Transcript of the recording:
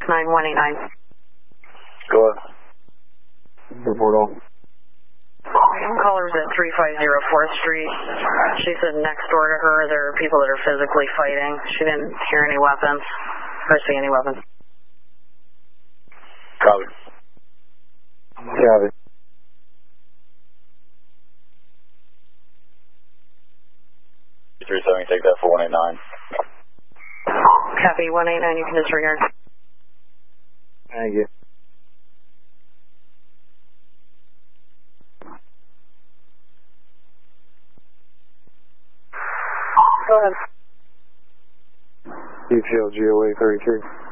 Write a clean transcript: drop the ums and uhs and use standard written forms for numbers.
9189. Go ahead. Report all. Callers at 350 4th Street. She said next door to her there are people that are physically fighting. She didn't hear any weapons or see any weapons. Copy. Copy. Take that for 189. Copy 189, you can disregard. Thank you. Go ahead. DPL GOA 33.